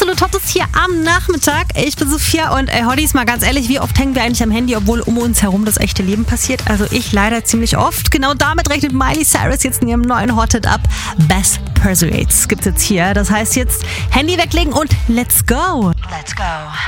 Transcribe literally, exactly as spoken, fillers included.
Krone Tops hier am Nachmittag. Ich bin Sophia und ey, Hotties, mal ganz ehrlich, wie oft hängen wir eigentlich am Handy, obwohl um uns herum das echte Leben passiert? Also ich leider ziemlich oft. Genau damit rechnet Miley Cyrus jetzt in ihrem neuen Hot Hit ab. Best Persuades gibt's jetzt hier. Das heißt jetzt Handy weglegen und let's go. Let's go.